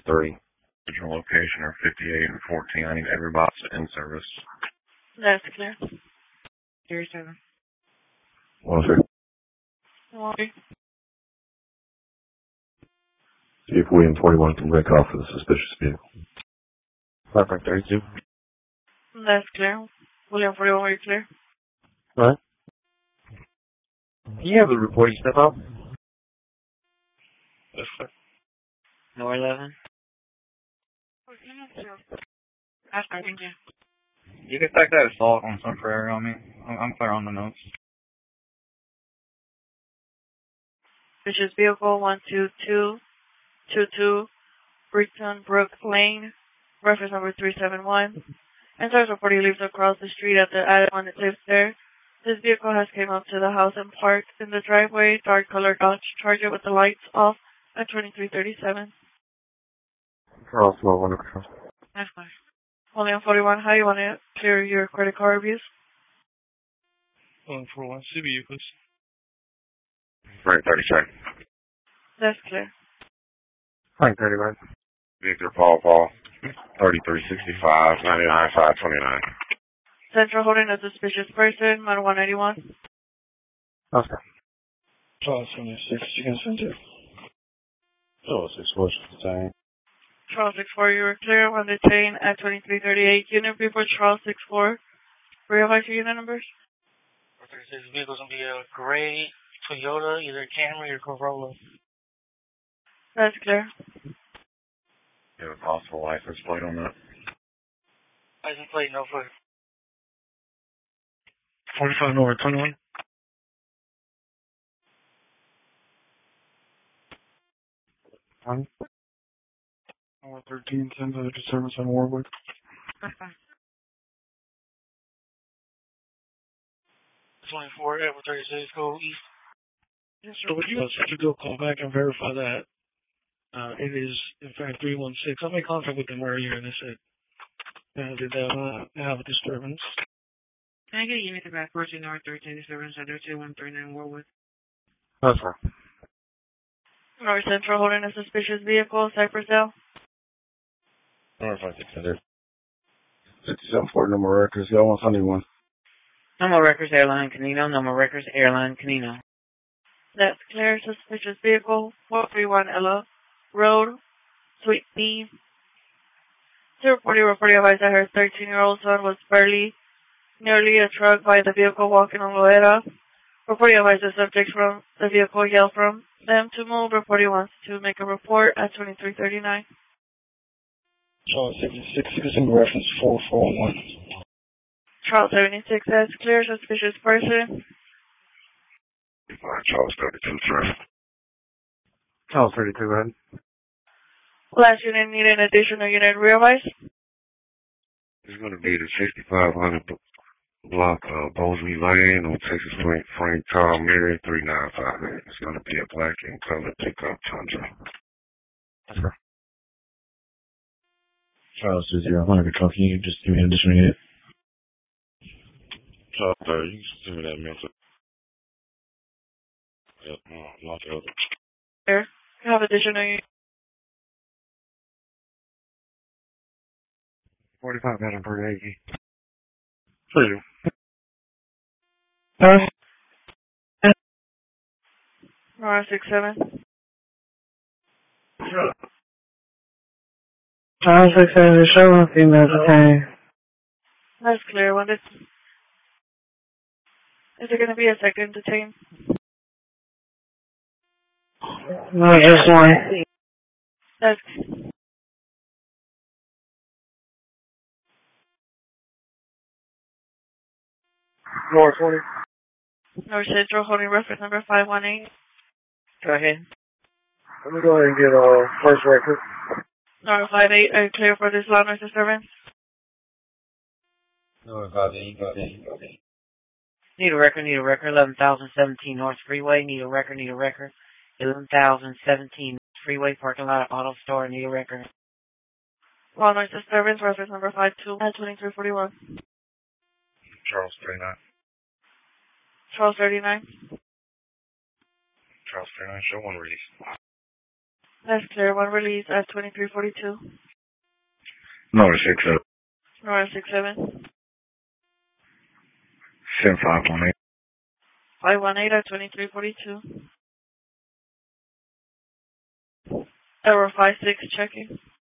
3. Original location are 58 and 14. I need every box in service. That's clear. 37. Well, sir. Okay. See if William 41 can break off of the suspicious vehicle. 532. That's clear. William 41, are you clear? What? Do you have the reporting step up? Yes, sir. No 11. That's fine, thank you. You can stack that assault on some prayer on me. I'm clear on the notes. Suspicious vehicle 12222 Britton Brook Lane, reference number 371. And starts reporting leaves across the street at the one that lives there. This vehicle has came up to the house and parked in the driveway, dark colored Dodge Charger with the lights off at 2337. Charles, well, wonderful. That's fine. Only on 41, how you want to clear your credit card abuse? 141, CBU, please. Frank 37. That's clear. Frank 31. Victor Paul 3365 99529. Central holding a suspicious person, model 191. Oscar. Charles 76, you can send it. Charles 64, detained. Charles 64, you were clear on detain at 2338. Unit report Charles 64. Realize your unit numbers? This vehicle's going to be a gray Toyota, either Camry or Corolla. That's clear. You have a possible license plate on that? License plate, no foot. 45 North 21. Fine. 13, send to service on Warwood. That's fine. 24, Edward 36, go east. Yes, So would you guys have to go call back and verify that it is, in fact, 316. I made contact with them earlier and they said, did they have a disturbance? Can I get a unit to back 14 North 13 service under 2139 Warwood? That's fine. North Central holding a suspicious vehicle, Cypress Hill. North 600. 57 number records, L171. Normal Records Airline Canino, Normal Records Airline Canino. That's clear. Suspicious vehicle, 431 Ella Road, Suite B. 040 reporting advised that her 13-year-old son was nearly a truck by the vehicle walking on Loera. Reporting advised the subject from the vehicle yelled from them to move. Reporting wants to make a report at 2339. Charles 76, using reference 441. Charles 76 says clear. Suspicious person. Charles 32, sir. Charles 32, go ahead. Last unit need an additional unit realized. It's going to be the 6500 block Bosley Lane on Texas Frank Carl Mary 3958. It's going to be a black and colored pickup Tundra. That's right. Charles 20, control. Can you just give me an additional unit? Charles, you can send me that message. Yep, not the other. Here, you have additional unit. 45 Madam per 80. For you. R67. R67 is showing female detained. That's clear. When is there going to be a second detain? No, just one. That's North 20. North Central holding reference number 518. Go ahead. Let me go ahead and get first record. North 58, are you clear for this law noise disturbance? No, got it. Need a record, 11,017 North Freeway, need a record, 11,017 Freeway, parking lot, auto store, need a record. Law noise disturbance, reference number 52 at 2341. Charles 39. Charles 39. Charles 39, show one release. That's clear. One release at 2342. North 67. North 67. 7518. 518 at 2342. Error 56 checking.